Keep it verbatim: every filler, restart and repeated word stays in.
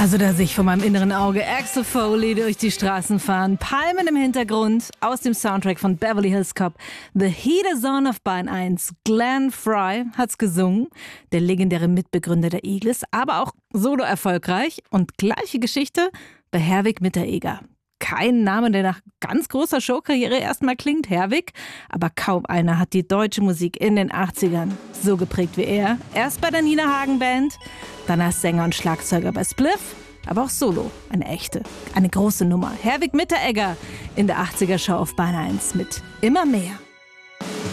Also da sehe ich vor meinem inneren Auge Axel Foley durch die Straßen fahren, Palmen im Hintergrund, aus dem Soundtrack von Beverly Hills Cop. The Heat is on auf Bahn eins. Glenn Frey hat's gesungen, der legendäre Mitbegründer der Eagles, aber auch solo erfolgreich. Und gleiche Geschichte bei Herwig Mitteregger. Kein Name, der nach ganz großer Showkarriere erstmal klingt, Herwig. Aber kaum einer hat die deutsche Musik in den achtzigern so geprägt wie er. Erst bei der Nina Hagen Band, dann als Sänger und Schlagzeuger bei Spliff, aber auch solo. Eine echte, eine große Nummer. Herwig Mitteregger in der achtziger Show auf Bahn eins mit Immer mehr.